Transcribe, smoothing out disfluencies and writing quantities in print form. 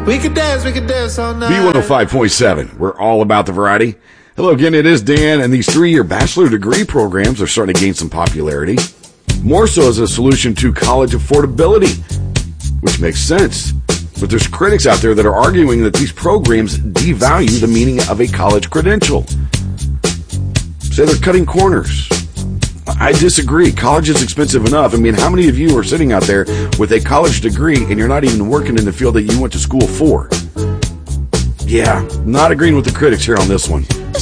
we could dance all night. B105.7, we're all about the variety. Hello again, it is Dan, and these 3-year bachelor degree programs are starting to gain some popularity. More so as a solution to college affordability, which makes sense. But there's critics out there that are arguing that these programs devalue the meaning of a college credential. Say they're cutting corners. I disagree. College is expensive enough. I mean, how many of you are sitting out there with a college degree and you're not even working in the field that you went to school for? Yeah, not agreeing with the critics here on this one.